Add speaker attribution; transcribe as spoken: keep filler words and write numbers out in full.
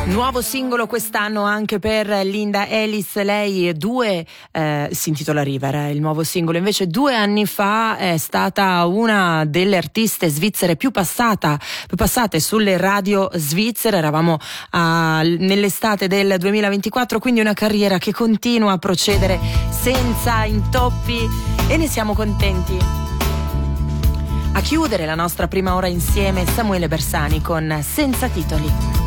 Speaker 1: Nuovo singolo quest'anno anche per Linda Ellis, lei due eh, si intitola River, il nuovo singolo. Invece due anni fa è stata una delle artiste svizzere più passata più passate sulle radio svizzere. Eravamo a, nell'estate del duemilaventiquattro, quindi una carriera che continua a procedere senza intoppi e ne siamo contenti. A chiudere la nostra prima ora insieme Samuele Bersani con Senza titoli.